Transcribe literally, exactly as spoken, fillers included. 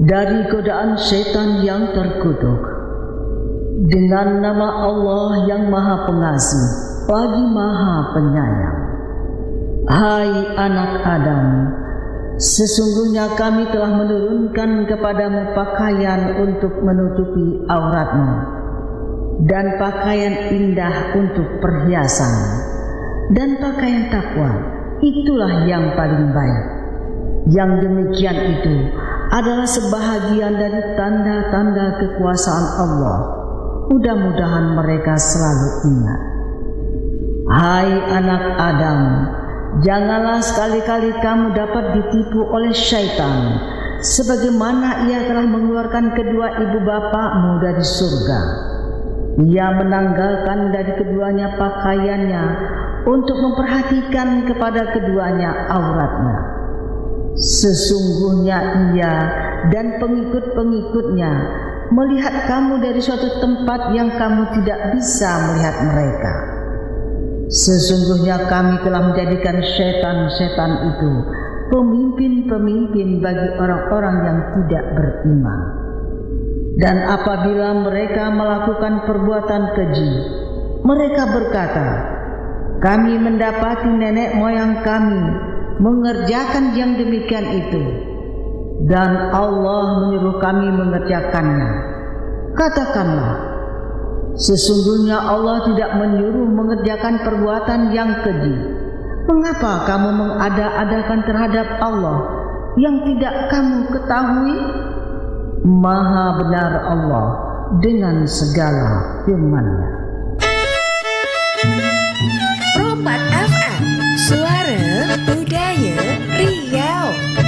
dari godaan setan yang terkutuk. Dengan nama Allah yang Maha Pengasih lagi Maha Penyayang. Hai anak Adam, sesungguhnya kami telah menurunkan kepadamu pakaian untuk menutupi auratmu dan pakaian indah untuk perhiasan dan pakaian takwa, itulah yang paling baik. Yang demikian itu adalah sebahagian dari tanda-tanda kekuasaan Allah. Mudah-mudahan mereka selalu ingat. Hai anak Adam, janganlah sekali-kali kamu dapat ditipu oleh syaitan, sebagaimana ia telah mengeluarkan kedua ibu bapakmu dari surga. Ia menanggalkan dari keduanya pakaiannya untuk memperhatikan kepada keduanya auratnya. Sesungguhnya ia dan pengikut-pengikutnya melihat kamu dari suatu tempat yang kamu tidak bisa melihat mereka. Sesungguhnya kami telah menjadikan setan-setan itu pemimpin-pemimpin bagi orang-orang yang tidak beriman. Dan apabila mereka melakukan perbuatan keji, mereka berkata, kami mendapati nenek moyang kami mengerjakan yang demikian itu, dan Allah menyuruh kami mengerjakannya. Katakanlah, sesungguhnya Allah tidak menyuruh mengerjakan perbuatan yang keji. Mengapa kamu mengada-adakan terhadap Allah yang tidak kamu ketahui? Maha benar Allah dengan segala firman-Nya. Rompak F M, suara budaya Riau.